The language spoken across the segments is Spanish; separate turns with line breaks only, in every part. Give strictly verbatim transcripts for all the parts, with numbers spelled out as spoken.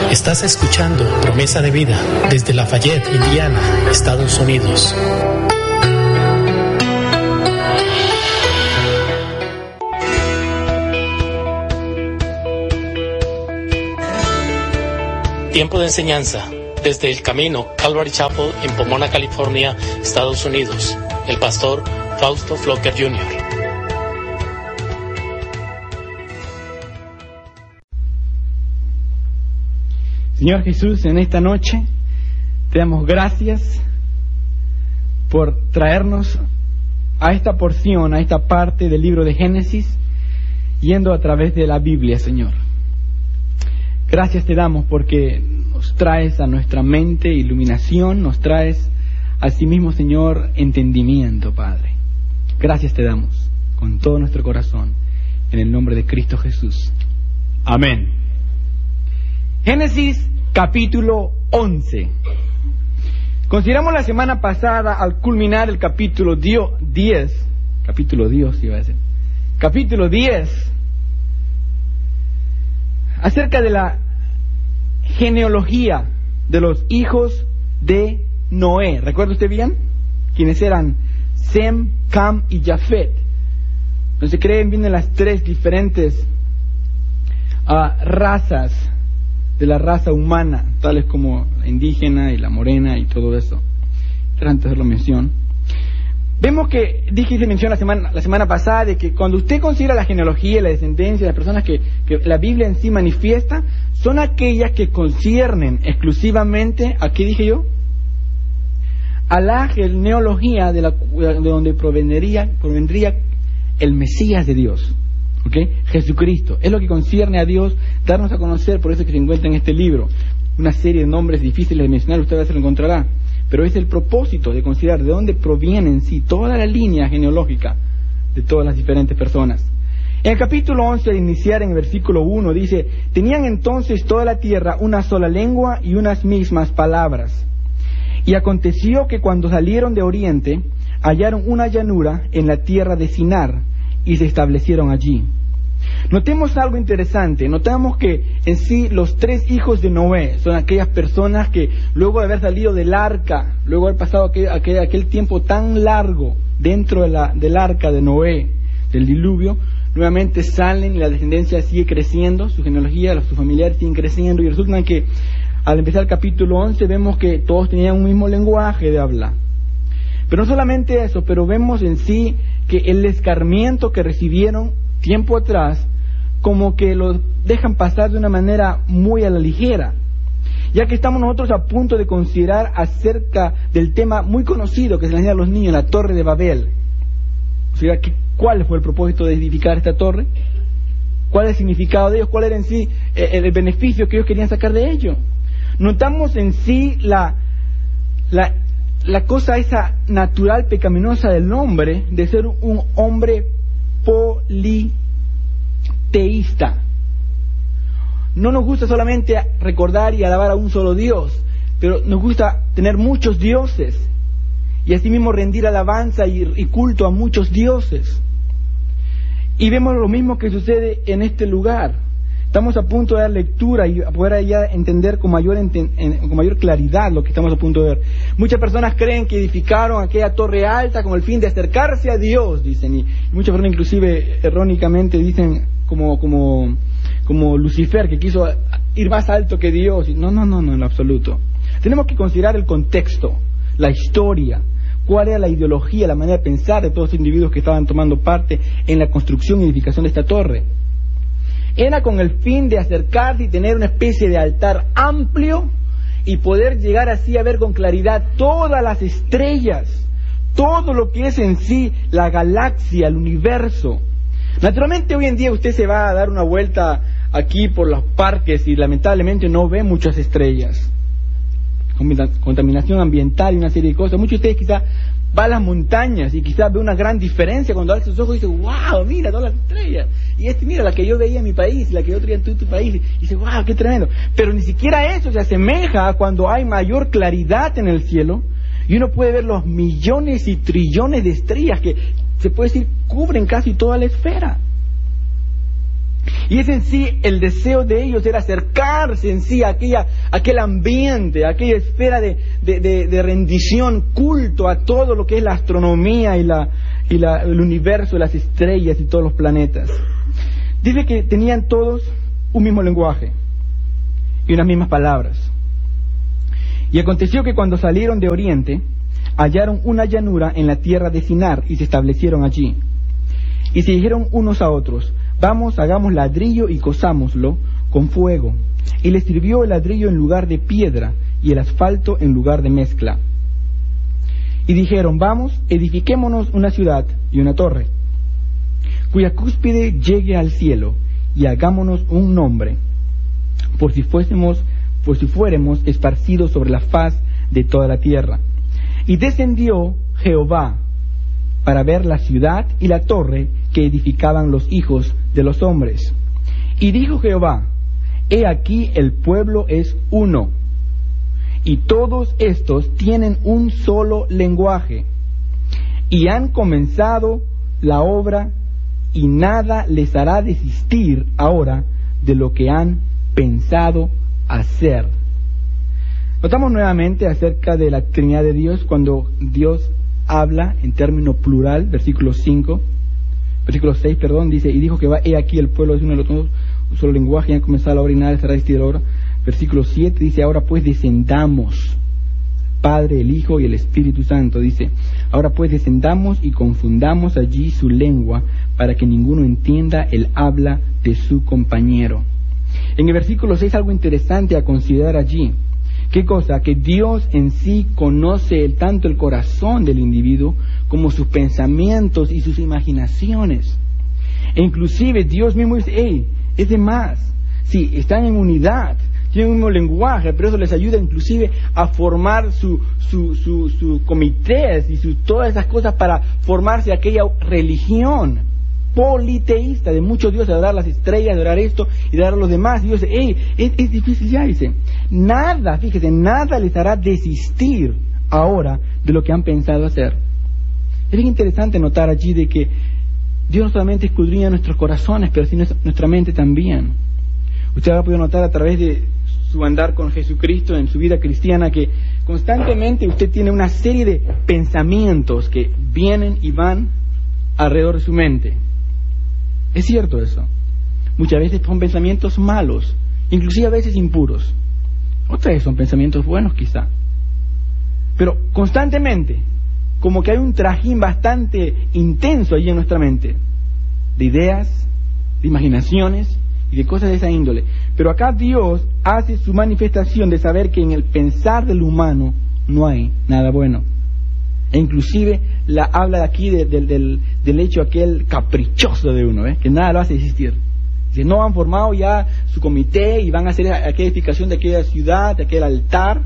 Estás escuchando Promesa de Vida desde Lafayette, Indiana, Estados Unidos. Tiempo de enseñanza desde El Camino, Calvary Chapel en Pomona, California, Estados Unidos. El pastor Fausto Flocker junior
Señor Jesús, en esta noche te damos gracias por traernos a esta porción, a esta parte del libro de Génesis, yendo a través de la Biblia, Señor. Gracias te damos porque nos traes a nuestra mente iluminación, nos traes a sí mismo, Señor, entendimiento, Padre. Gracias te damos con todo nuestro corazón, en el nombre de Cristo Jesús. Amén. Génesis capítulo once. Consideramos la semana pasada, al culminar el capítulo diez, capítulo Dios iba a decir, capítulo diez, acerca de la genealogía de los hijos de Noé. ¿Recuerda usted bien? Quienes eran Sem, Cam y Jafet. Entonces creen bien en las tres diferentes uh, razas de la raza humana, tales como la indígena y la morena y todo eso. Antes de hacerlo mención. Vemos que, dije y se menciona la semana, la semana pasada, de que cuando usted considera la genealogía y la descendencia de las personas que, que la Biblia en sí manifiesta, son aquellas que conciernen exclusivamente, ¿a qué dije yo? A la genealogía de, la, de donde provendría, provendría el Mesías de Dios. ¿Okay? Jesucristo, es lo que concierne a Dios, darnos a conocer. Por eso que se encuentra en este libro una serie de nombres difíciles de mencionar, usted a veces lo encontrará, pero es el propósito de considerar de dónde proviene en sí toda la línea genealógica de todas las diferentes personas. En el capítulo once, al iniciar en el versículo uno, dice: tenían entonces toda la tierra una sola lengua y unas mismas palabras. Y aconteció que cuando salieron de oriente, hallaron una llanura en la tierra de Sinar, y se establecieron allí. Notemos algo interesante. Notamos que en sí los tres hijos de Noé son aquellas personas que luego de haber salido del arca, luego de haber pasado aquel, aquel, aquel tiempo tan largo dentro de la, del arca de Noé, del diluvio, nuevamente salen y la descendencia sigue creciendo, su genealogía, sus familiares siguen creciendo, y resulta que al empezar el capítulo once vemos que todos tenían un mismo lenguaje de hablar. Pero no solamente eso, pero vemos en sí que el escarmiento que recibieron tiempo atrás, como que lo dejan pasar de una manera muy a la ligera, ya que estamos nosotros a punto de considerar acerca del tema muy conocido que se le enseña a los niños, la Torre de Babel. O sea, ¿cuál fue el propósito de edificar esta torre? ¿Cuál es el significado de ellos? ¿Cuál era en sí el beneficio que ellos querían sacar de ello? Notamos en sí la la la cosa esa natural pecaminosa del hombre de ser un hombre politeísta. No nos gusta solamente recordar y alabar a un solo Dios, pero nos gusta tener muchos dioses y asimismo rendir alabanza y, y culto a muchos dioses. Y vemos lo mismo que sucede en este lugar. Estamos a punto de dar lectura y poder ya entender con mayor, enten, con mayor claridad lo que estamos a punto de ver. Muchas personas creen que edificaron aquella torre alta con el fin de acercarse a Dios, dicen, y muchas personas inclusive errónicamente dicen como, como, como Lucifer, que quiso ir más alto que Dios. No, no, no, no, en lo absoluto. Tenemos que considerar el contexto, la historia, cuál era la ideología, la manera de pensar de todos los individuos que estaban tomando parte en la construcción y edificación de esta torre. Era con el fin de acercarse y tener una especie de altar amplio y poder llegar así a ver con claridad todas las estrellas, todo lo que es en sí la galaxia, el universo. Naturalmente hoy en día usted se va a dar una vuelta aquí por los parques y lamentablemente no ve muchas estrellas. Contaminación ambiental y una serie de cosas. Muchos de ustedes quizás van a las montañas y quizás ve una gran diferencia cuando abre sus ojos y dice: wow, mira todas las estrellas. Y este, mira la que yo veía en mi país, la que yo veía en tu, tu país. Y dice: wow, qué tremendo. Pero ni siquiera eso se asemeja a cuando hay mayor claridad en el cielo y uno puede ver los millones y trillones de estrellas que se puede decir cubren casi toda la esfera. Y es en sí, el deseo de ellos era acercarse en sí a aquella, aquel ambiente, a aquella esfera de, de, de, de rendición, culto a todo lo que es la astronomía y, la, y la, el universo, las estrellas y todos los planetas. Dice que tenían todos un mismo lenguaje y unas mismas palabras. Y aconteció que cuando salieron de Oriente, hallaron una llanura en la tierra de Sinar y se establecieron allí. Y se dijeron unos a otros: vamos, hagamos ladrillo y cosámoslo con fuego. Y les sirvió el ladrillo en lugar de piedra y el asfalto en lugar de mezcla. Y dijeron: vamos, edifiquémonos una ciudad y una torre, cuya cúspide llegue al cielo, y hagámonos un nombre, por si fuésemos, por si fuéremos esparcidos sobre la faz de toda la tierra. Y descendió Jehová para ver la ciudad y la torre que edificaban los hijos de los hombres. Y dijo Jehová: he aquí el pueblo es uno, y todos estos tienen un solo lenguaje, y han comenzado la obra, y nada les hará desistir ahora de lo que han pensado hacer. Notamos nuevamente acerca de la Trinidad de Dios cuando Dios habla en término plural, versículo cinco, versículo seis, perdón, dice: y dijo que va, he aquí el pueblo es uno de los dos, un solo lenguaje, y han comenzado la obra y nada les hará desistir ahora. Versículo siete dice: ahora pues descendamos, Padre, el Hijo y el Espíritu Santo, dice: ahora pues descendamos y confundamos allí su lengua, para que ninguno entienda el habla de su compañero. En el versículo seis algo interesante a considerar allí. ¿Qué cosa? Que Dios en sí conoce el, tanto el corazón del individuo como sus pensamientos y sus imaginaciones. E inclusive Dios mismo dice: hey, es de más. Sí, están en unidad, tienen un mismo lenguaje, pero eso les ayuda inclusive a formar su, su, su, su comités y su, todas esas cosas para formarse aquella religión politeísta de muchos dioses, de adorar las estrellas, de adorar esto y de adorar a los demás. Y Dios dice: hey, es, es difícil ya, dice. Nada, fíjese, nada les hará desistir ahora de lo que han pensado hacer. Es bien interesante notar allí de que Dios no solamente escudriña nuestros corazones, pero sino nuestra mente también. Usted habrá podido notar a través de su andar con Jesucristo en su vida cristiana que constantemente usted tiene una serie de pensamientos que vienen y van alrededor de su mente. Es cierto eso. Muchas veces son pensamientos malos, inclusive a veces impuros. Otras veces son pensamientos buenos quizá. Pero constantemente, como que hay un trajín bastante intenso allí en nuestra mente, de ideas, de imaginaciones y de cosas de esa índole. Pero acá Dios hace su manifestación de saber que en el pensar del humano no hay nada bueno. E inclusive la habla de aquí de, de, del, del hecho aquel caprichoso de uno, ¿eh? Que nada lo hace existir. Dice: no han formado ya su comité y van a hacer aquella edificación de aquella ciudad, de aquel altar,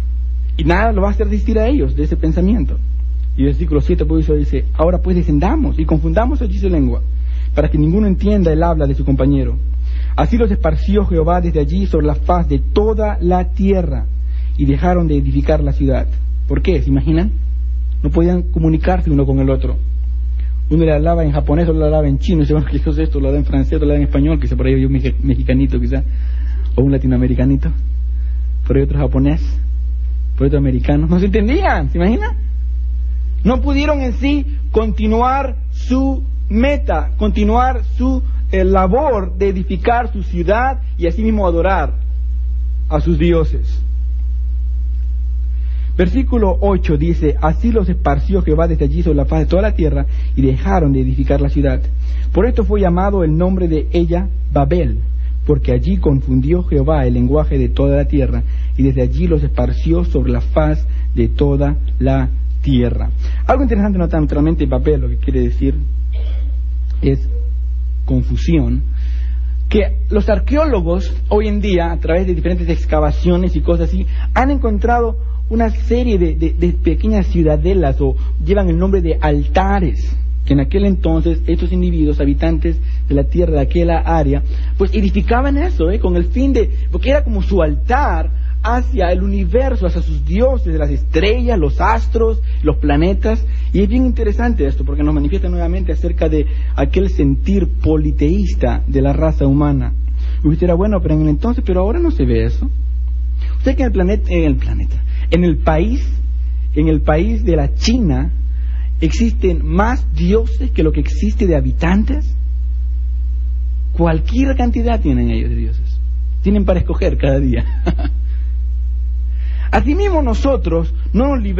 y nada lo va a hacer desistir a ellos de ese pensamiento. Y el versículo siete por eso dice: ahora pues descendamos y confundamos allí su lengua, para que ninguno entienda el habla de su compañero. Así los esparció Jehová desde allí sobre la faz de toda la tierra, y dejaron de edificar la ciudad. ¿Por qué? ¿Se imaginan? No podían comunicarse uno con el otro. Uno le hablaba en japonés, otro le hablaba en chino, y dice: bueno, ¿qué cosa es esto? Lo hablaba en francés, otro lo hablaba en español, quizá por ahí hay un mexicanito quizá, o un latinoamericanito, por ahí otro japonés, por ahí otro americano. No se entendían, ¿se imaginan? No pudieron en sí continuar su meta, continuar su eh, labor de edificar su ciudad y así mismo adorar a sus dioses. Versículo ocho dice: así los esparció Jehová desde allí sobre la faz de toda la tierra, y dejaron de edificar la ciudad. Por esto fue llamado el nombre de ella Babel, porque allí confundió Jehová el lenguaje de toda la tierra, y desde allí los esparció sobre la faz de toda la tierra. Algo interesante notar, naturalmente Babel lo que quiere decir es confusión, que los arqueólogos hoy en día, a través de diferentes excavaciones y cosas así, han encontrado una serie de, de, de pequeñas ciudadelas, o llevan el nombre de altares, que en aquel entonces estos individuos, habitantes de la tierra de aquella área, pues edificaban eso, ¿eh? Con el fin de, porque era como su altar hacia el universo, hacia sus dioses, las estrellas, los astros, los planetas. Y es bien interesante esto, porque nos manifiesta nuevamente acerca de aquel sentir politeísta de la raza humana. Y usted dirá, bueno, pero en el entonces, pero ahora no se ve eso. Usted que en el planeta, en el planeta, en el país, en el país de la China, existen más dioses que lo que existe de habitantes. Cualquier cantidad tienen ellos de dioses. Tienen para escoger cada día. Asimismo nosotros no nos libramos